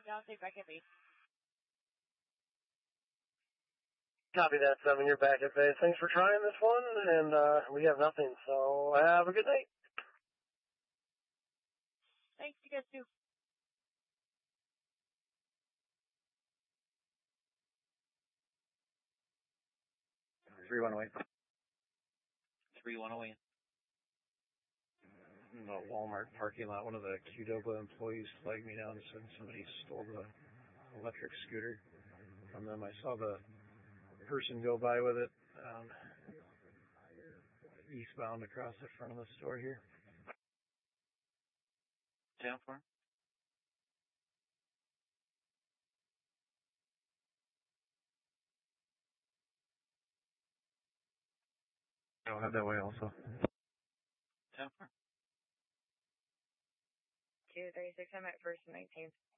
Down safe back at base. Copy that, 7. You're back at base. Thanks for trying this one, and we have nothing, so have a good night. Thanks, you guys too. Three one away. 3-1 away. In the Walmart parking lot, one of the Qdoba employees flagged me down and said somebody stole the electric scooter from them. I saw the person go by with it eastbound across the front of the store here. 10-4. I'll head that way also. 10-4. 236, I'm at 1st and 19th.